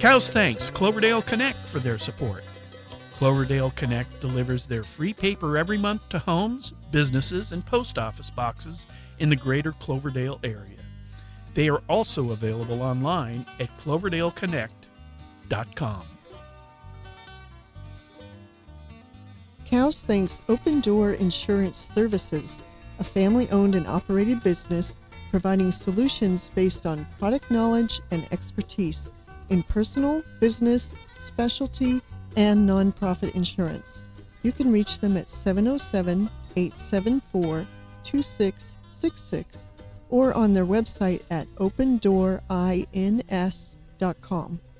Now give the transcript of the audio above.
Cows thanks Cloverdale Connect for their support. Cloverdale Connect delivers their free paper every month to homes, businesses, and post office boxes in the greater Cloverdale area. They are also available online at cloverdaleconnect.com. Cows thanks Open Door Insurance Services, a family-owned and operated business providing solutions based on product knowledge and expertise in personal, business, specialty, and nonprofit insurance. You can reach them at 707-874-2666 or on their website at opendoorins.com.